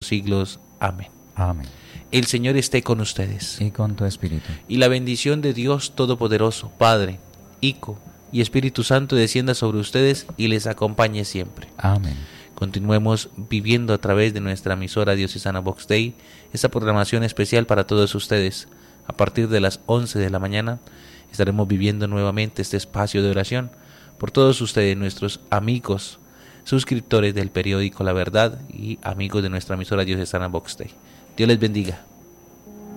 siglos. Amén. Amén. El Señor esté con ustedes. Y con tu espíritu. Y la bendición de Dios Todopoderoso, Padre, Hijo y Espíritu Santo descienda sobre ustedes y les acompañe siempre. Amén. Continuemos viviendo a través de nuestra emisora diocesana Vox Dei esta programación especial para todos ustedes. A partir de las 11 de la mañana estaremos viviendo nuevamente este espacio de oración por todos ustedes, nuestros amigos, suscriptores del periódico La Verdad y amigos de nuestra emisora diocesana Vox Dei. Dios les bendiga.